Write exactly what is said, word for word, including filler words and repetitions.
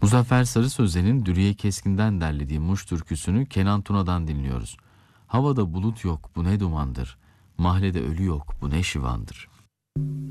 Muzaffer Sarı Sözen'in Dürüye Keskin'den derlediği Muş türküsünü Kenan Tuna'dan dinliyoruz. Havada bulut yok, bu ne dumandır. Mahlede ölü yok, bu ne şivandır.